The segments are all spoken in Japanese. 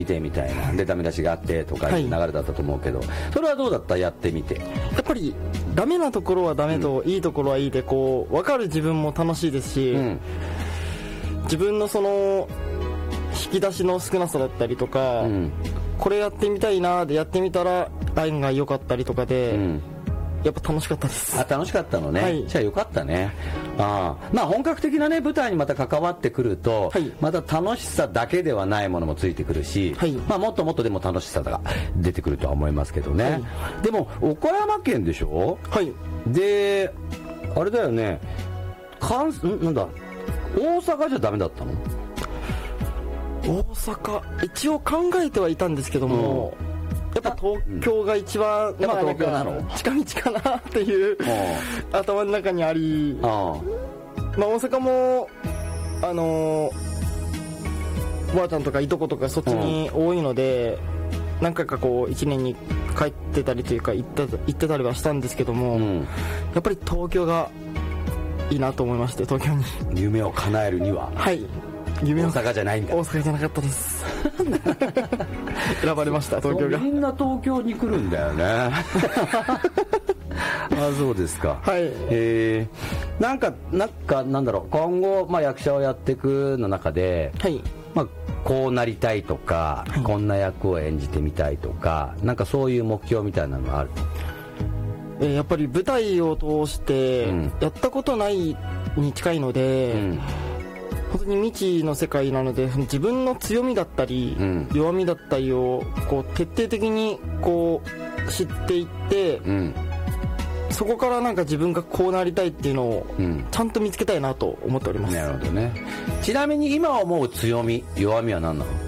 見てみたいなでダメ出しがあってとかいう流れだったと思うけど、それはどうだった？やってみて。 やっぱりダメなところはダメと、いいところはいいでこう分かる自分も楽しいですし、自分のその引き出しの少なさだったりとか、これやってみたいなでやってみたら案が良かったりとかで、やっぱ楽しかったです。 楽しかったのね、じゃあよかったね。まあ本格的なね舞台にまた関わってくると、また楽しさだけではないものもついてくるし、まあもっともっとでも楽しさが出てくるとは思いますけどね、でも岡山県でしょ。であれだよね、なんだ大阪じゃダメだったの？ 大阪一応考えてはいたんですけども、やっぱ東京が一番、 やっぱ東京なの？ 近道かなっていう頭の中にあり、まあ大阪もおばあちゃんとかいとことかそっちに多いので、何回かこう1年に帰ってたりというか行ってたりはしたんですけども、やっぱり東京がいいなと思いまして、東京に夢を叶えるには大阪じゃないんだ。 大阪じゃなかったです選ばれました東京が。 みんな東京に来るんだよねそうですか。なんかなんだろう、今後、役者をやっていくの中で、こうなりたいとか、こんな役を演じてみたいとか、なんかそういう目標みたいなのがある？ やっぱり舞台を通してやったことないに近いので、本当に未知の世界なので、自分の強みだったり、弱みだったりをこう徹底的にこう知っていって、そこからなんか自分がこうなりたいっていうのをちゃんと見つけたいなと思っております。 なるほどね。ちなみに今思う強み弱みは何なの？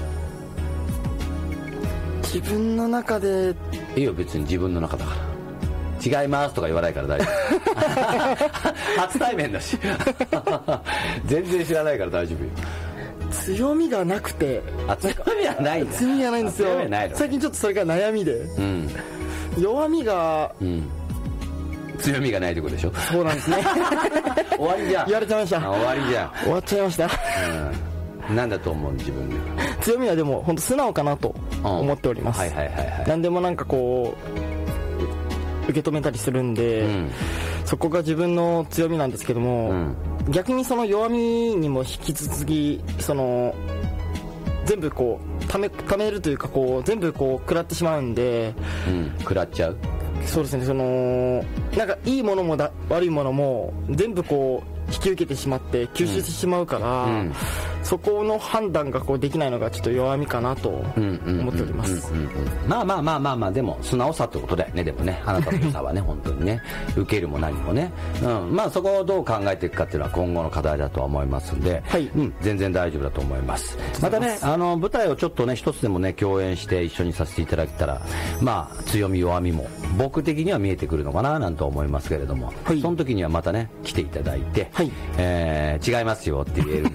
自分の中でいいよ、別に自分の中だから。違いますとか言わないから大丈夫初対面だし全然知らないから大丈夫よ。 強みがなくて。 強みはないんだ。 強みがないんですよ。最近ちょっとそれが悩みで、弱みが、 強みがないってことでしょ。 そうなんですね終わりじゃん。 言われちゃいました。 終わりじゃん。 終わっちゃいましたなんだと思う？自分で。 強みはでも本当素直かなと思っております。何でもなんかこう受け止めたりするんで、そこが自分の強みなんですけども、逆にその弱みにも引き続きその全部こうためるというか、こう全部こう食らってしまうんで、 食らっちゃう。 そうですね。そのなんかいいものも悪いものも全部こう引き受けてしまって吸収してしまうから、そこの判断がこうできないのがちょっと弱みかなと思っております。 まあでも素直さってことだよね。でもね、あなたの良さはね本当にね、受けるも何もね、まあそこをどう考えていくかっていうのは今後の課題だとは思いますんで、全然大丈夫だと思います。またね、舞台をちょっとね一つでもね共演して一緒にさせていただけたら、まあ強み弱みも僕的には見えてくるのかななんて思いますけれども、その時にはまたね来ていただいて、違いますよって言える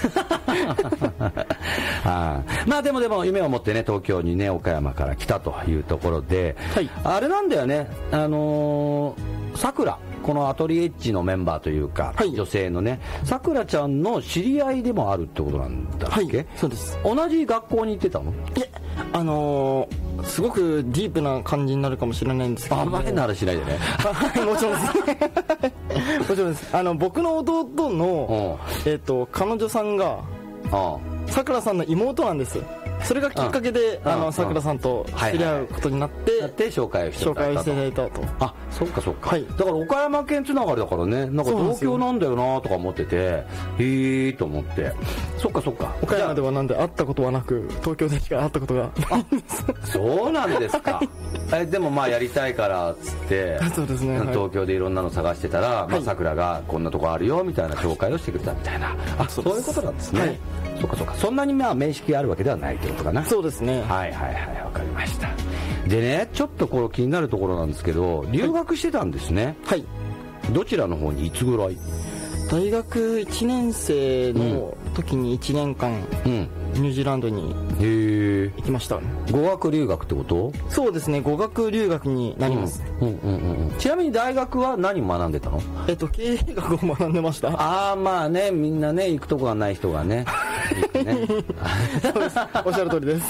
まあでも夢を持ってね東京にね岡山から来たというところで、あれなんだよね、さくら、このアトリエッジのメンバーというか、女性のねさくらちゃんの知り合いでもあるってことなんだっけ？ そうです。 同じ学校に行ってたの？ いえ、すごくディープな感じになるかもしれないんですけど、 あんまりならしないでねもちろんですもちろんです。僕の弟の、彼女さんがさくらさんの妹なんです。それがきっかけでさくらさんと知り合うことになって紹介をしていただいたと。あ、そっかそっか、だから岡山県つながりだからね、なんか東京なんだよなとか思ってて、へえと思って、そっかそっか。 岡山ではなんで会ったことはなく、東京でしか会ったことがないんです。 そうなんですかでもまあやりたいからっつってそうですね、 東京でいろんなの探してたらさくらがこんなとこあるよみたいな紹介をしてくれたみたいな、そういうことなんですね。そっかそっか。そんなにまあ面識あるわけではないってことかな。 そうですね。 わかりました。でね、ちょっとこれ気になるところなんですけど、留学してたんですね。どちらの方にいつぐらい？ 大学1年生の時に1年間、ニュージーランドに行きました。 語学留学ってこと？ そうですね、語学留学になります。 ちなみに大学は何学んでたの？ 経営学を学んでました。 まあね、みんなね行くとこがない人がねそうです、おっしゃる通りです